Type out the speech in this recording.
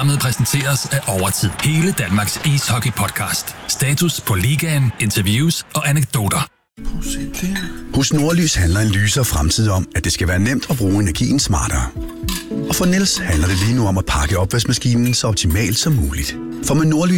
Programmet præsenteres af Overtid. Hele Danmarks ishockey-podcast. Status på ligaen, interviews og anekdoter. Hos Nordlys handler en lysere fremtid om, at det skal være nemt at bruge energien smartere. Og for Niels handler det lige nu om at pakke opvaskemaskinen så optimalt som muligt. For med Nordlys